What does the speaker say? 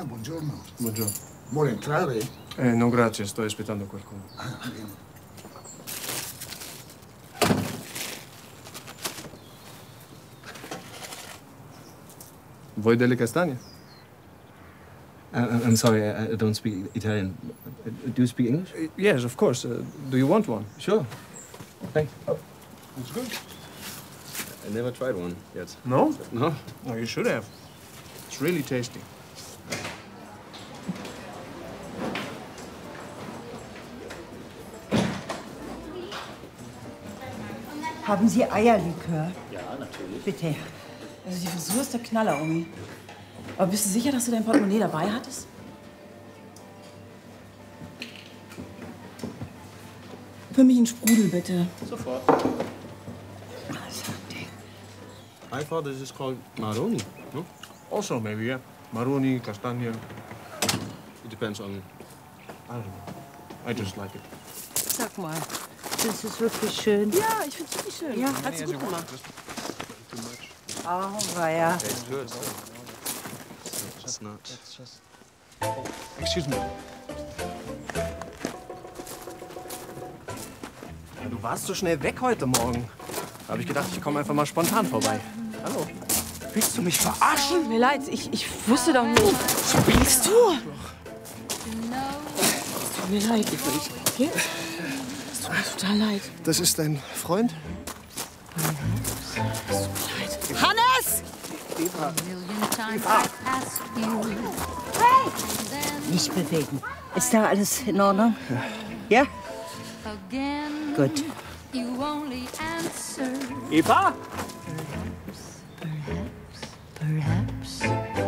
buongiorno. Buongiorno. Vuole entrare? No, grazie, sto aspettando qualcuno. Bene. Vuoi delle castagne? I'm sorry, I don't speak Italian. Do you speak English? Yes, of course. Do you want one? Sure. Thanks. It's good. I never tried one yet. No? No? No, you should have. It's really tasty. Haben Sie Eierlikör? Ja, natürlich. Bitte. Also die Frisur ist der Knaller, Omi. Aber bist du sicher, dass du dein Portemonnaie dabei hattest? Für mich einen Sprudel, bitte. Sofort. I thought this is called maroni, no? Also, maybe, yeah. Maroni, castagne. It depends on... I don't know. I just like it. Sag mal, das ist wirklich schön. Ja, ich find's wirklich schön. Ja, Hat's gut gemacht. Too much. Oh, weia. It's good. It's not. Excuse me. Ja, du warst so schnell weg heute Morgen. Da habe ich gedacht, ich komme einfach mal spontan vorbei. Hallo. Willst du mich verarschen? Tut mir leid, ich wusste doch nicht. Spielst du? Tut mir leid. Okay? Es tut mir total leid. Das ist dein Freund? Es tut mir leid. Hannes! Nicht bewegen. Ist da alles in Ordnung? Ja? Gut. Eva?